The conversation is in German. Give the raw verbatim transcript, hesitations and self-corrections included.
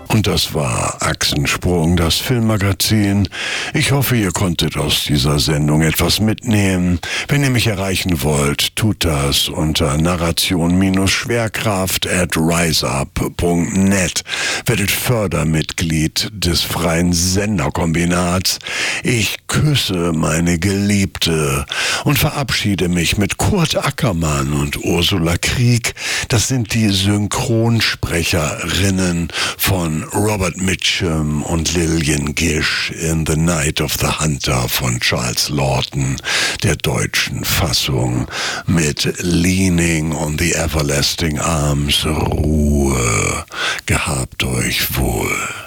Und das war Achsensprung, das Filmmagazin. Ich hoffe, ihr konntet aus dieser Sendung etwas mitnehmen. Wenn ihr mich erreichen wollt, tut das unter narration-schwerkraft at riseup punkt net. Werdet Fördermitglied des freien Senderkombinats. Ich küsse meine Geliebte und verabschiede mich mit Kurt Ackermann und Ursula Krieg. Das sind die Synchronsprecherinnen von Robert Mitchum und Lillian Gish in The Night of the Hunter von Charles Laughton, der deutschen Fassung mit Leaning on the Everlasting Arms. Ruhe. Gehabt euch wohl.